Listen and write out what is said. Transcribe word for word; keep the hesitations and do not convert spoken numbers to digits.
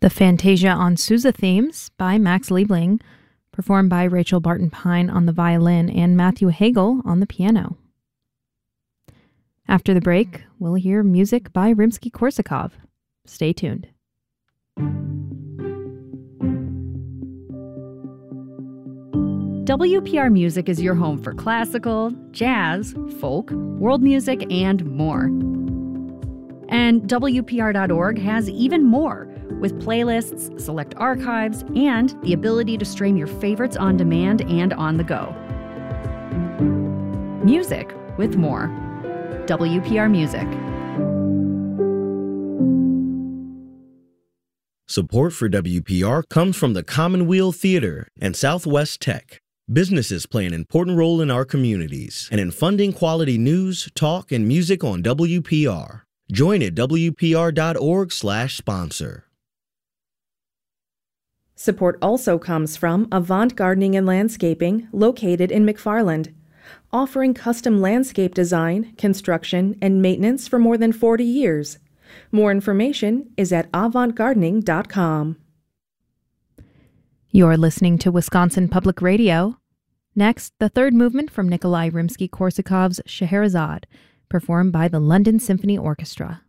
The Fantasia on Sousa themes by Max Liebling, performed by Rachel Barton Pine on the violin and Matthew Hagel on the piano. After the break, we'll hear music by Rimsky-Korsakov. Stay tuned. W P R Music is your home for classical, jazz, folk, world music, and more. And W P R dot org has even more, with playlists, select archives, and the ability to stream your favorites on demand and on the go. Music with more. W P R Music. Support for W P R comes from the Commonweal Theater and Southwest Tech. Businesses play an important role in our communities and in funding quality news, talk, and music on W P R. Join at W P R dot org slash sponsor. Support also comes from Avant Gardening and Landscaping, located in McFarland, offering custom landscape design, construction, and maintenance for more than forty years. More information is at avant gardening dot com. You're listening to Wisconsin Public Radio. Next, the third movement from Nikolai Rimsky-Korsakov's Scheherazade, performed by the London Symphony Orchestra.